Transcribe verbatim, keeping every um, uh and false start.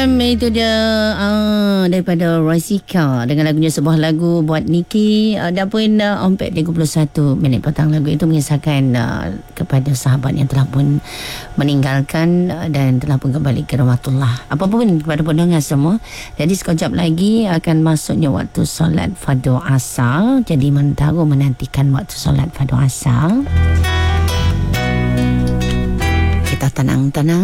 Malam itu dia uh, daripada Roysika dengan lagunya Sebuah Lagu buat Niki. Uh, dan pun uh, Ompet tiga puluh satu minit petang. Lagu itu mengisahkan uh, kepada sahabat yang telah pun meninggalkan uh, dan telah pun kembali ke rahmatullah. Apa pun kepada pendengar semua. Jadi sekejap lagi akan masuknya waktu solat fardu asar. Jadi mentara menantikan waktu solat fardu asar. Kita tenang-tenang